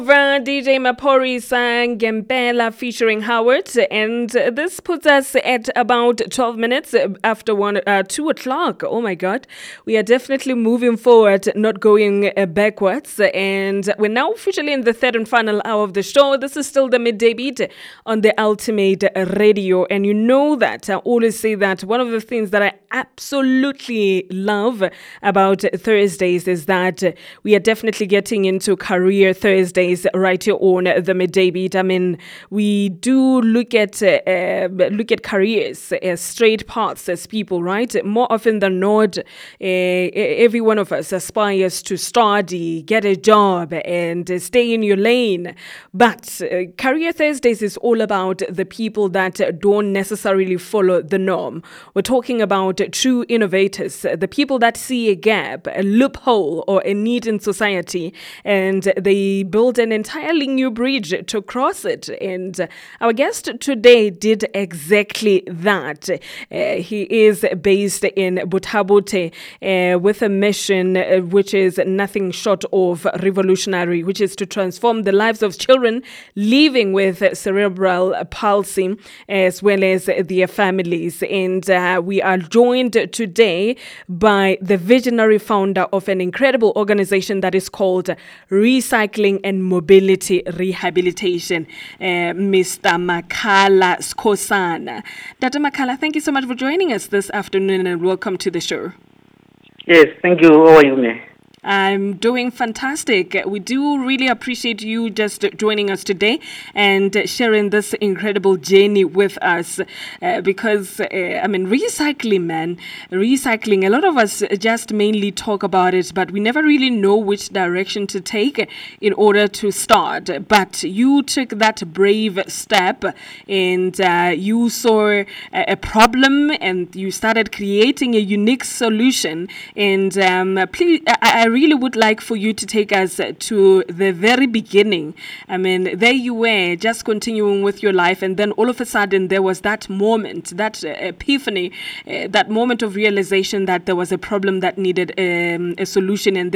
DJ Mapori sang Gembela featuring Howard, and this puts us at about 12 minutes after 2 o'clock. Oh my God. We are definitely moving forward, not going backwards. And we're now officially in the third and final hour of the show. This is still the midday beat on the Ultimate Radio. And you know that I always say that one of the things that I absolutely love about Thursdays is that we are definitely getting into Career Thursdays right here on the midday beat. I mean, we do look at careers as straight paths as people, right? More often than not, every one of us aspires to study, get a job, and stay in your lane. But Career Thursdays is all about the people that don't necessarily follow the norm. We're talking about true innovators, the people that see a gap, a loophole, or a need in society, and they build an entirely new bridge to cross it. And our guest today did exactly that. He is based in Buthabute with a mission which is nothing short of revolutionary, which is to transform the lives of children living with cerebral palsy as well as their families. And we are joined today by the visionary founder of an incredible organization that is called Recycling and Mobility Rehabilitation, Mr. Makhala Skhosana. Dr. Makhala, thank you so much for joining us this afternoon and welcome to the show. Yes, thank you. How are you, ma'am? I'm doing fantastic. We do really appreciate you just joining us today and sharing this incredible journey with us because, recycling, a lot of us just mainly talk about it, but we never really know which direction to take in order to start. But you took that brave step and you saw a problem and you started creating a unique solution. And please, I really would like for you to take us to the very beginning. I mean, there you were just continuing with your life, and then all of a sudden there was that moment, that epiphany, that moment of realization that there was a problem that needed a solution, and